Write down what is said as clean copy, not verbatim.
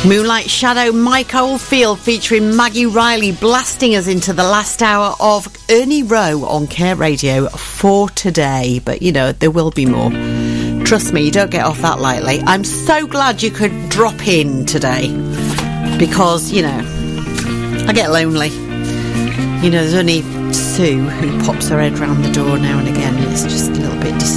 Moonlight Shadow, Mike Oldfield featuring Maggie Riley, blasting us into the last hour of Ernie Rowe on Care Radio for today. But, you know, there will be more. Trust me, you don't get off that lightly. I'm so glad you could drop in today because, you know, I get lonely. You know, there's only Sue who pops her head round the door now and again. It's just a little bit